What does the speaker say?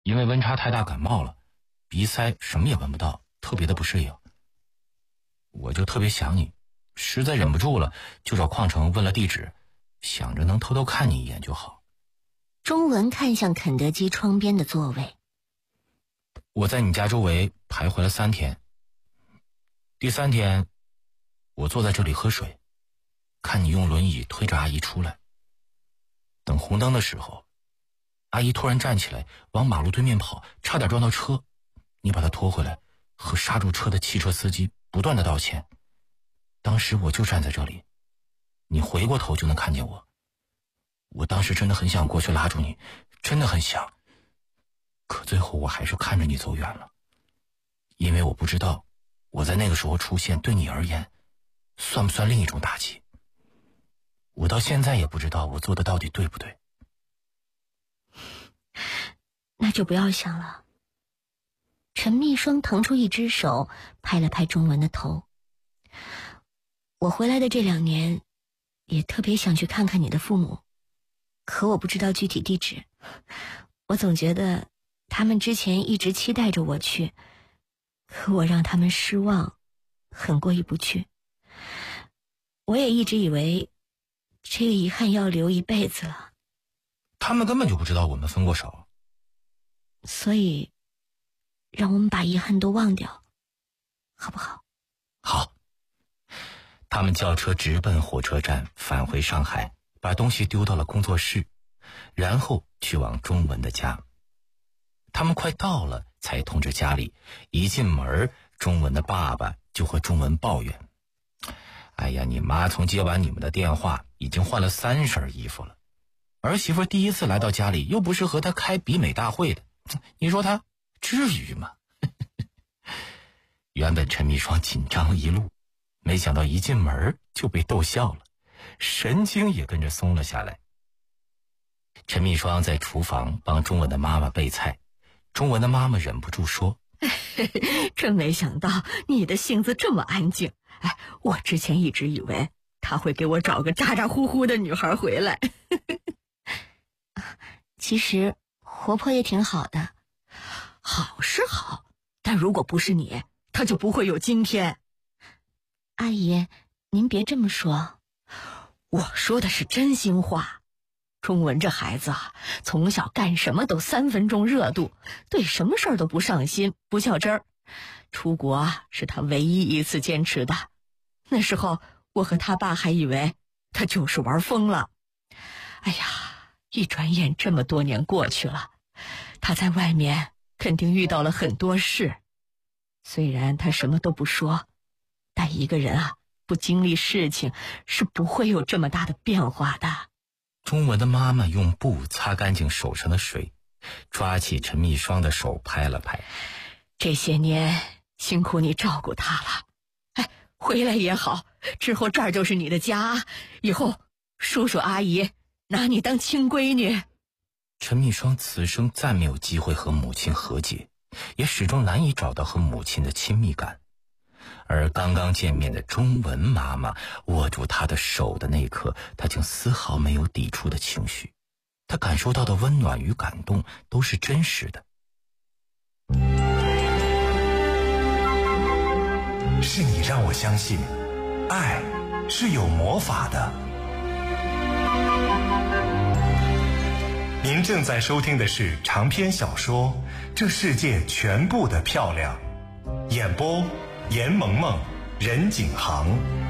因为温差太大感冒了，鼻塞什么也闻不到，特别的不适应。我就特别想你，实在忍不住了，就找邝城问了地址，想着能偷偷看你一眼就好。 钟文看向肯德基窗边的座位。 我在你家周围徘徊了3天，第3天我坐在这里喝水，看你用轮椅推着阿姨出来。等红灯的时候，阿姨突然站起来往马路对面跑，差点撞到车，你把她拖回来，和刹住车的汽车司机不断的道歉。当时我就站在这里，你回过头就能看见我。我当时真的很想过去拉住你，真的很想，可最后我还是看着你走远了，因为我不知道我在那个时候出现对你而言算不算另一种打击。我到现在也不知道我做的到底对不对。 那就不要想了。陈密霜腾出一只手拍了拍钟文的头。我回来的这2年也特别想去看看你的父母，可我不知道具体地址。我总觉得他们之前一直期待着我去，可我让他们失望，很过意不去。我也一直以为这个遗憾要留一辈子了。 他们根本就不知道我们分过手。 所以让我们把遗憾都忘掉，好不好？ 好。他们叫车直奔火车站，返回上海，把东西丢到了工作室，然后去往钟文的家。他们快到了才通知家里，一进门，钟文的爸爸就和钟文抱怨：哎呀，你妈从接完你们的电话已经换了3身衣服了，儿媳妇第一次来到家里，又不是和她开比美大会的，你说她至于吗？原本陈密霜紧张了一路，没想到一进门就被逗笑了，神经也跟着松了下来。陈密霜在厨房帮钟文的妈妈备菜，钟文的妈妈忍不住说： 真没想到你的性子这么安静。我之前一直以为他会给我找个咋咋呼呼的女孩回来。 其实活泼也挺好的。 好是好，但如果不是你，他就不会有今天。 阿姨，您别这么说。 我说的是真心话。钟文这孩子从小干什么都3分钟热度，对什么事儿都不上心，不较真儿。出国是他唯一一次坚持的，那时候我和他爸还以为他就是玩疯了。哎呀，一转眼这么多年过去了，他在外面肯定遇到了很多事。虽然他什么都不说，但一个人不经历事情是不会有这么大的变化的。 钟文的妈妈用布擦干净手上的水，抓起陈密霜的手拍了拍。 这些年辛苦你照顾他了，回来也好，之后这儿就是你的家，以后叔叔阿姨拿你当亲闺女。 陈密霜此生再没有机会和母亲和解，也始终难以找到和母亲的亲密感。而刚刚见面的钟文妈妈握住她的手的那一刻，她竟丝毫没有抵触的情绪，她感受到的温暖与感动都是真实的。 是你让我相信，爱是有魔法的。您正在收听的是长篇小说《这世界全部的漂亮》，演播严萌萌、任景航。